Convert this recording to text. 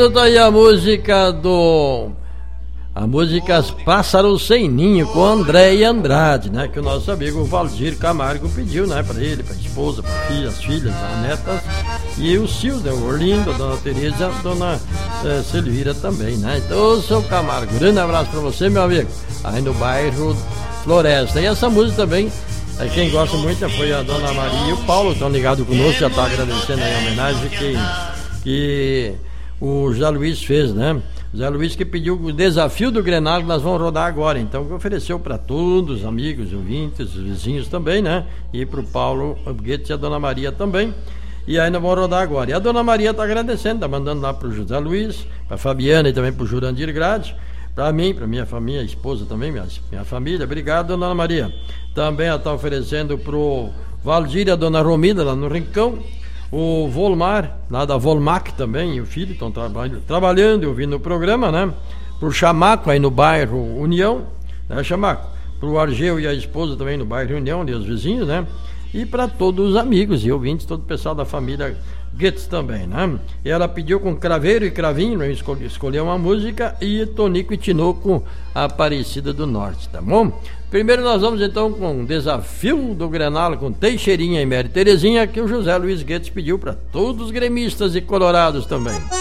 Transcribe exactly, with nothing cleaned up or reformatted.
Daí a música do... A música Pássaros Sem Ninho, com André Andrade, né? Que o nosso amigo Valdir Camargo pediu, né? Para ele, para a esposa, para filha, as filhas, as netas. E o Silvio, o Orlindo, a dona Tereza, a dona eh, Silvira também, né? Então, seu Camargo, grande abraço para você, meu amigo. Aí no bairro Floresta. E essa música também, eh, quem gosta muito foi a dona Maria e o Paulo, estão ligados conosco, já está agradecendo aí a homenagem que, que o José Luiz fez, né? Zé Luiz que pediu o desafio do Grenal que nós vamos rodar agora, então que ofereceu para todos, amigos, ouvintes, vizinhos também, né? E para o Paulo Guedes e a Dona Maria também. E aí nós vamos rodar agora. E a Dona Maria está agradecendo, está mandando lá para o José Luiz, para a Fabiana e também para o Jurandir Grade, para mim, para minha família, esposa também, minha, minha família. Obrigado, Dona Maria. Também ela está oferecendo para o Valdir e a Dona Romida lá no Rincão. O Volmar, lá da Volmac também, e o filho estão trabalhando, trabalhando e ouvindo o programa, né? Pro Chamaco, aí no bairro União, né, Chamaco? Pro Argeu e a esposa também no bairro União, e os vizinhos, né? E para todos os amigos e ouvintes, todo o pessoal da família Guedes também, né? E ela pediu com Craveiro e Cravinho, né? Escolheu escolher uma música, e Tonico e Tinoco, Aparecida do Norte, tá bom? Primeiro nós vamos então com o Desafio do Grenal com Teixeirinha e Mary Terezinha, que o José Luiz Guedes pediu para todos os gremistas e colorados também.